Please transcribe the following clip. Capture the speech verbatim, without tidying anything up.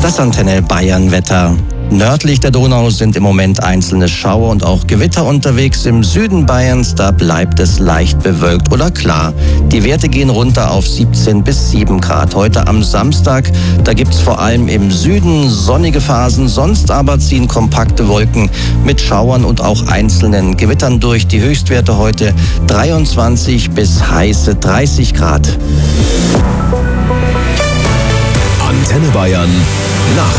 Das Antenne Bayern Wetter. Nördlich der Donau sind im Moment einzelne Schauer und auch Gewitter unterwegs. Im Süden Bayerns, da bleibt es leicht bewölkt oder klar. Die Werte gehen runter auf siebzehn bis sieben Grad. Heute am Samstag, da gibt es vor allem im Süden sonnige Phasen. Sonst aber ziehen kompakte Wolken mit Schauern und auch einzelnen Gewittern durch. Die Höchstwerte heute dreiundzwanzig bis heiße dreißig Grad. Antenne Bayern Nachrichten.